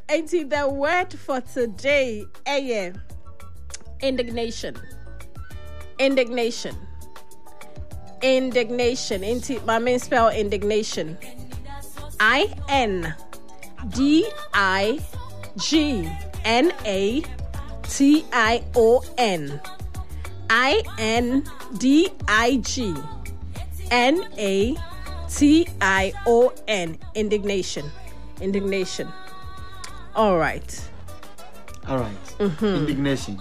the word for today, indignation. Indignation. My main spell indignation. INDIGNATION. INDIGNATION. Indignation. All right. Indignation.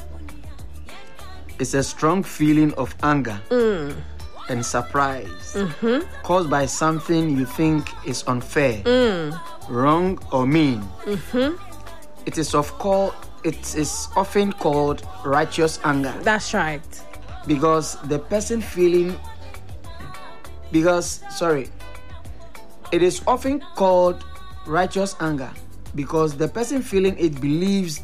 It's a strong feeling of anger and surprise caused by something you think is unfair, wrong, or mean. It is often called righteous anger. That's right. It is often called righteous anger because the person feeling it believes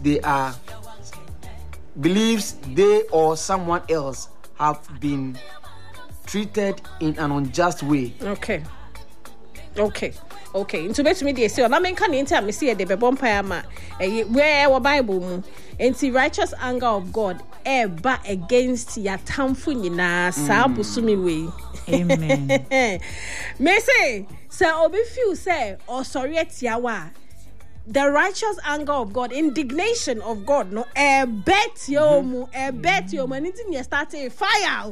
they or someone else have been treated in an unjust way. Okay. Into bet me dey say na men kan enti am see e dey be bompa ama where our Bible mu enti righteous anger of God ba against ya tamfo nyina sa busumi we. Amen. Me say obi feel say or sorry etia wa the righteous anger of God, indignation of God, no, bet yo anything you start fire,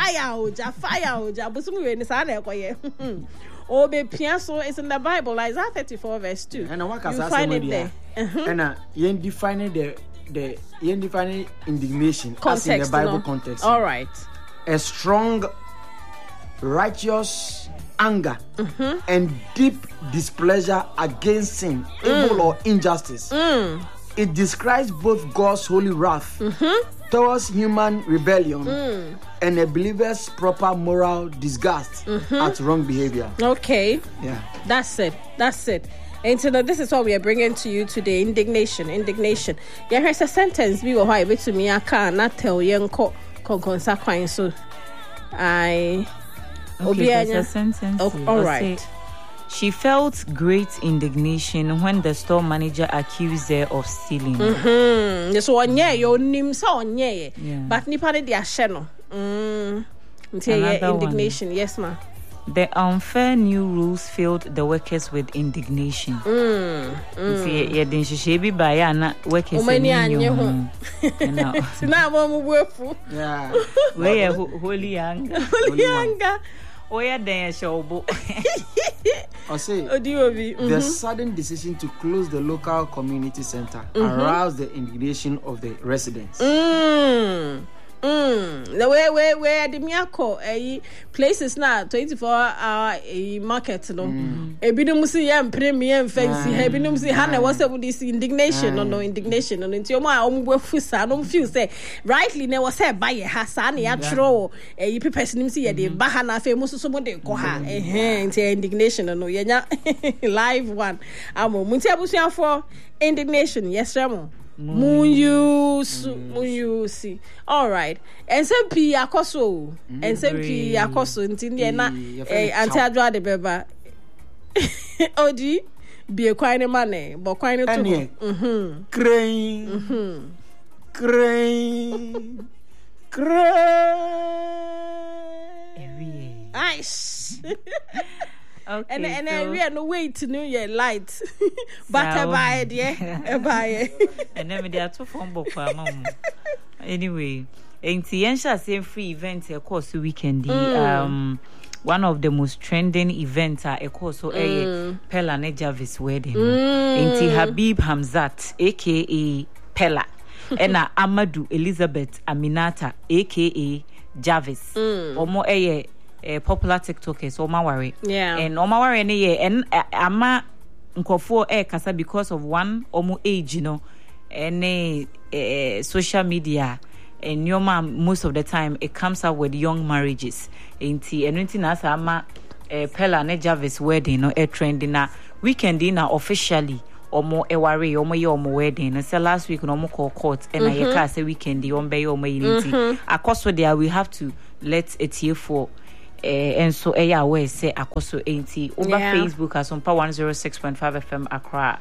busumi we ni sa na ekoye. Obe piaso is in the Bible, Isaiah 34 verse 2. And what you find it there. And you defining the indignation context, as in the Bible context. All right. A strong, righteous anger and deep displeasure against sin, evil or injustice. It describes both God's holy wrath towards human rebellion and a believer's proper moral disgust at wrong behavior. Okay. Yeah. That's it. And so this is what we are bringing to you today. Indignation. Yeah, here's a sentence. We were able to me. I can't tell you. So Okay, there's a sentence. All right. She felt great indignation when the store manager accused her of stealing. So but nipa de dia no. Indignation. Yes, ma. The unfair new rules filled the workers with indignation. See, yeah, then she be by na workers. Yeah. We are holy anger. Oh yeah, then show. I say the sudden decision to close the local community center aroused the indignation of the residents. The way the miyako places now 24-hour market no. Ebinum see yam premium fancy. Ebinum see Hannah was with this indignation no indignation no. Into my own fusa no feel say rightly ne was said by Hassan ya tro people person see the bahana famous so mo de ko ha into indignation no yenya live one amo munti abusuan for indignation yes ramo Muyusi. All right. SMP akoso. SMP akoso. Ntindi na anti adwa de beba. Odi be kwai ne mane, bo kwai ne to. Crane. Nice. Okay, and we are no way to know your light. But I buy it, yeah. And then they are too fun book for mom. Anyway, Entiensha same free event of course weekend. One of the most trending events are a course so Pella and Jarvis wedding. Enti Habib Hamzat, aka Pella, and Amadou Elizabeth Aminata, aka Jarvis. Or more popular TikTokers or Mawari. Yeah. And Omawari and ama nkofo kasa because of one omo age, you know, and social media and your mom most of the time it comes up with young marriages. And anything as ama Pella and Jarvis wedding no trending na weekend na officially omo eware omo ye omo wedding no say last week no omo call court and I can say weekend omo be omo yinti akoso there we have to let it here for and so we say akoso enti over Facebook as on 106.5 FM Accra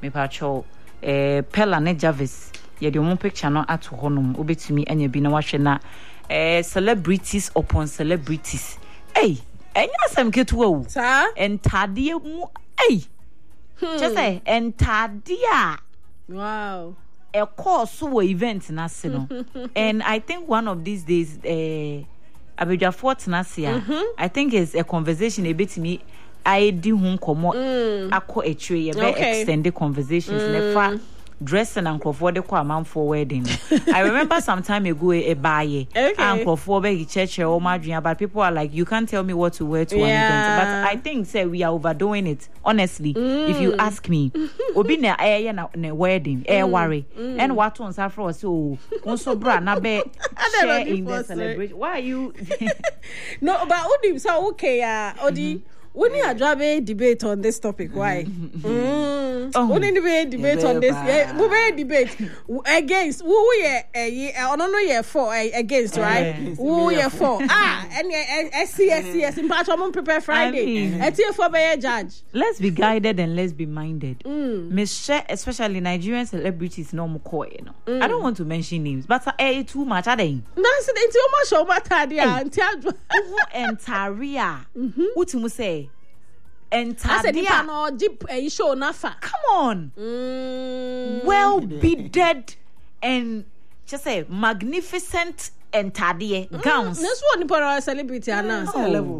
me pacho Pella ne Jarvis ye the omo picture no ato honum obetumi anya bi na wahwe na celebrities upon celebrities enya asem ketuwa wu sa entade mu just say entade a wow a course so event na se no and I think one of these days Abedwa Fort na se I think it's a conversation a bit me I di hun komo akọ etwe ye be extended conversations nefa dressing and croford de kwa man for wedding. I remember some time ago a buy and croford be church or madrian, but people are like, you can't tell me what to wear to an event. But I think say we are overdoing it. Honestly, if you ask me, obi na na wedding, worry. And what on Safra so also bra na be share in the celebration. Why are you no, but Odi so okay Odi we need a debate on this topic. Why? We need to debate on this. We will debate against who we are for against, right? Who we are for? And yes. In part, I'm prepare Friday. For by judge. Let's be guided and let's be minded. Especially Nigerian celebrities, no more. I don't want to mention names, but too much. I think. That's it. Too much. Over and Taria. What you say? And Tadia no jeep show nafa. Come on. Well beaded and just say magnificent and Tadia gowns. This one for our celebrity levels.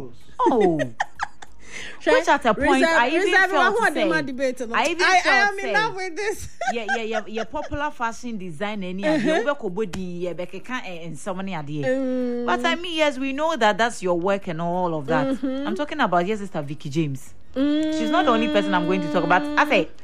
Which at a point I even felt to say, I am in love with this. Yeah, popular fashion design any idea and so many ideas. But I mean, yes, we know that that's your work and all of that. I'm talking about Sister Vicky James. She's not the only person I'm going to talk about. I say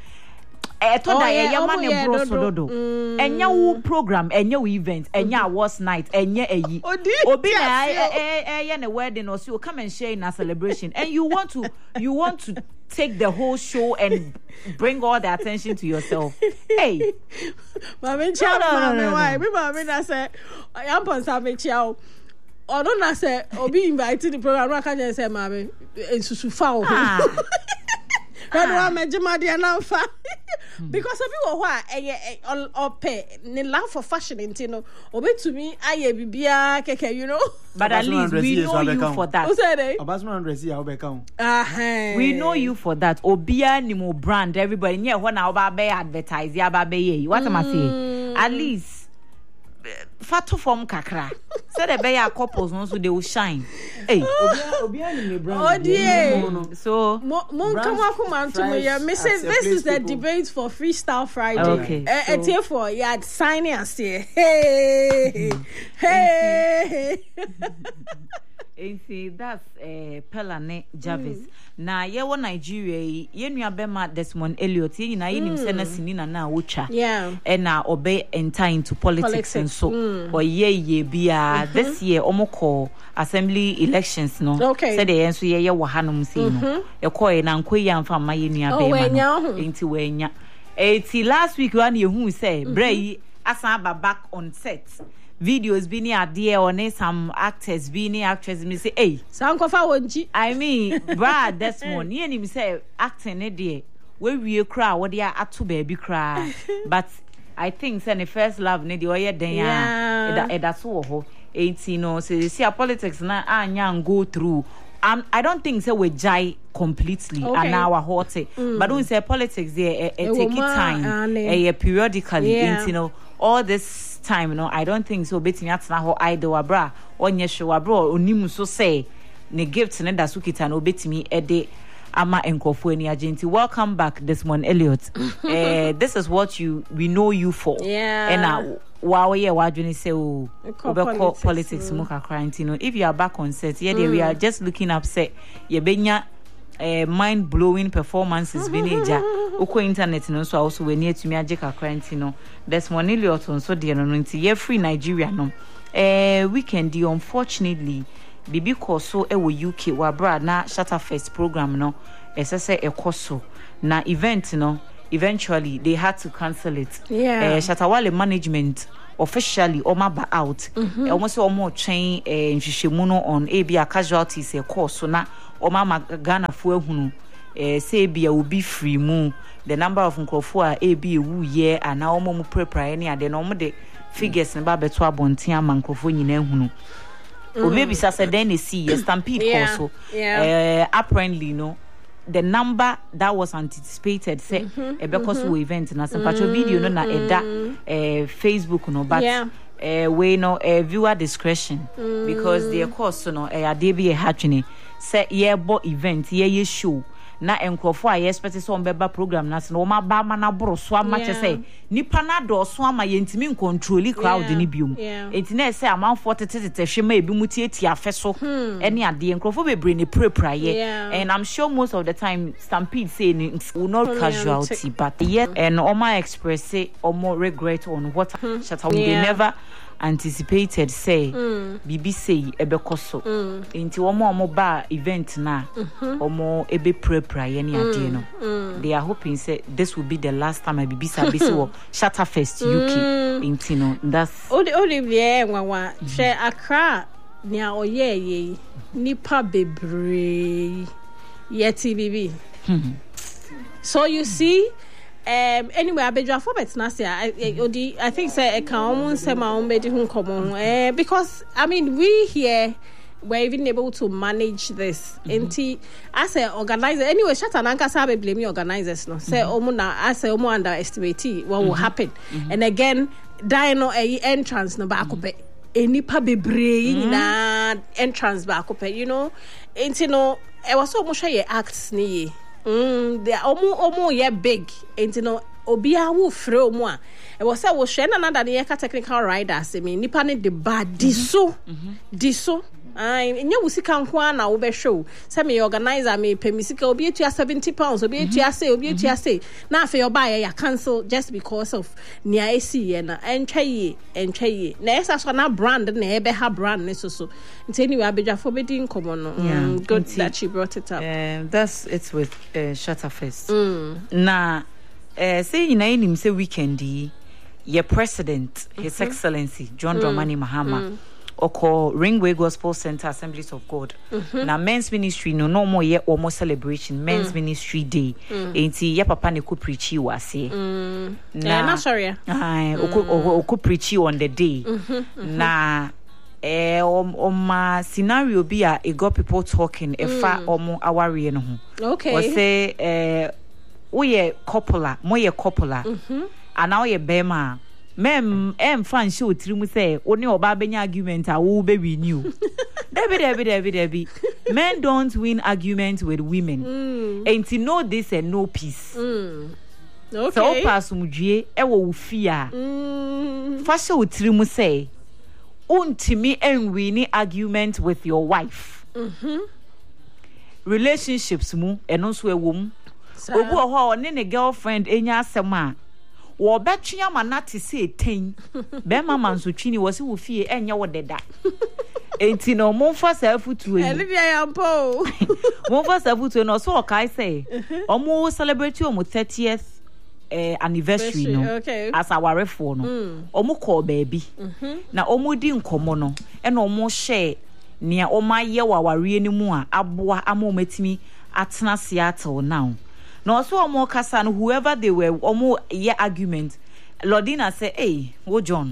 enya wo program enya wo event enya awards night enya eyi obi na na wedding or so come and share in a celebration and you want to take the whole show and bring all the attention to yourself. Hey mami why me mami na say am pon sa me chiao odo na say obi invite the program aka je say mami ensusu fa o because of you why ne love for fashion intino obe to me aye bibia keke you know but at least we know you for that we know you for that obia ni mo brand everybody near when na oba be advertise ya ba be what am I saying at least fatu form kakra said the be ya couples no so they will shine hey obia ni me brand so mon come akuma to me this is the debate for Freestyle Friday okay for yeah signing us here hey that's Pelane Jarvis. Na yewo Nigeria ye nua bema Desmond Elliot ye nyina ye nim se na sinina na wocha. Yeah. And na obe enter into politics and so. Or ye bia this year omoko assembly elections no. Okay. Said the enso ye wo hanom sei no. E koy na nkoyi amfa ma ye nua bema no. Enti wenya. Eti last week one ye hu say Bray asan back on set. Videos being there or some actors being actresses me say hey sankofa wonji I mean Brad Desmond ye nim say acting e there we cry what they ato baby cry but I think say the first love ne the oye den ya e so ho 18 no say politics na anya go through I don't think say we jai completely an hour hot but don't say politics there take it time periodically you know all this time no I don't think so betting at na ho idol abra onye show abra onimu so say ne gift ne da sukita no betimi ede ama enkofo ani agenti. Welcome back Desmond Elliot. This is what we know you for. And wow yeah wadwini say o politics mo kakra ntino. If you are back on set we are just looking upset ye benya mind-blowing performances bineja uko internet no so also we near to me aje kakra ntino. Desmond Elliot so de no nti ye free Nigeria no weekend unfortunately bibi koso ewo UK wa bra na Shatterfest program no esese ekoso na event no eventually they had to cancel it. Shatawale management officially omaba out almost omo train nhwehwemu no on abia casualties e course na oma Ghana fu ehunu say be a will be free mu the number of nkrofo a be wu ye and now mo prepare any ade no mo de figures ne ba beto abonten ama nkrofo nyina hunu o maybe say then see stampede also apparently no the number that was anticipated say because we event na some patch video no na Facebook no but we no viewer discretion because the course no ade be hatching say bo event ye show na enkrofo a expect so mbeba program na se no ma ba ma na boro so ama che say nipa na do so ama ye ntimi control crowd ni biom enti na say amanfo tetete hwema ebi mutieti afeso ene ade enkrofo bebre ni prepare and I'm sure most of the time stampede say will not casualty but yet and Oma express say omo regret on what Shatta they never anticipated say BBC ebekoso enti omo ba event na omo ebe prepare any ade no they are hoping say this will be the last time BBC will Shatta Fest UK enti no that's Olivier nwa share Accra nia oye nipa bebre ye TVB so you see anyway abedwa for betna say I think say e kan omo nsema omo bedi hu komo because I mean we here we're even able to manage this as an organizer anyway Shatta nanka sabe blame organizers no say omo na as omo underestimate what will happen and again dino entrance no ba akope enipa bebre na entrance ba akope you know no e was so much ye acts ni they omo ye big no obia wo frɛ omo a e was say wo hwɛ na nada ne yeka technical riders I mean nipa ne de ba diso nya wusika nko na wo be hwe say me organizer me pemisika obi etua 70 pounds obi etua say na afa your buy ya cancel just because of nia esi ye na entwa ye na esa so na brand na ebe ha brand ne so anyway abedwafo be din komo no good that she brought it up that's it's with Shatta Fest na say ina nim say weekend ye president his excellency John Dramani Mahama oko Ringway Gospel Center Assemblies of God na men's ministry no more ye almost celebration men's ministry day enti ye papa ne ko preach wase na sorry oko preach on the day na my scenario be a got people talking efa omo aware no ho okay o say we couple and now ye bema mem fan show trimu say oni oba benya argument a wo be win you Debbie men don't win arguments with women and to know this and no peace okay so pass mudwie e wo fia fa show trimu say untimi en win argument with your wife relationships mu eno so ewom obu oho ne ne girlfriend enya asem a wo betwea manate se ten be mama nso twini wo se wo fie enye wo deda enti no momfa safutu e Olivia yampo momfa safutu no so kai say omo celebrate omo 30th anniversary no okay. as our refo no omo call baby na omo di nkomo no e na omo share nia omo ye waware ni mu a aboa amomatimi atena Seattle now no so omo kasa no whoever they were omo ye argument Lordina say hey wo John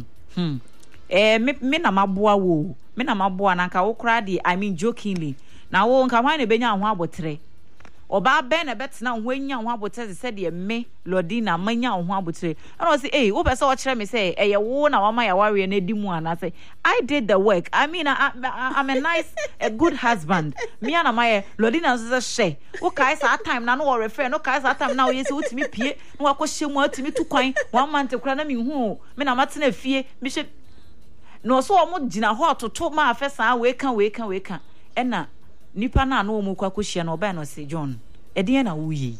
me na maboa wo me na maboa na nka wo kra de I mean jokingly na wo nka hwan na benya ho abotre oba ben na betena ho anya ho abotre se de me Lordina manya ho abotre and I say hey wo pese wo kire me say ye wo na wama ya ware na di mu ana say I did the work I mean I'm a nice a good husband me and my Lordina so say wo kai sa time na no wo refer no kai sa time na wo yesi wotimi pie no wa ko hyemu atimi tu kwan 1 month kura na me hu me na matena fie me hwe no so omo gina ho toto ma afesa we kan ena nipa na no omo kwa kohia no oba no say John edien na wo yi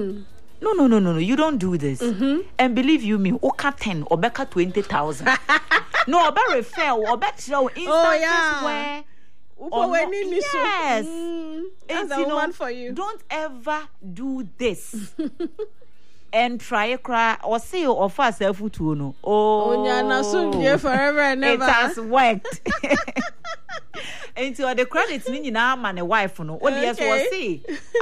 no you don't do this and believe you me oka 10 obeka 20,000 no oba refer oba tell instances where yes that's a woman for you don't ever do this and try cry or say or fast self no na so forever and never it has worked into the credits ni na ma ne wife no o yes was say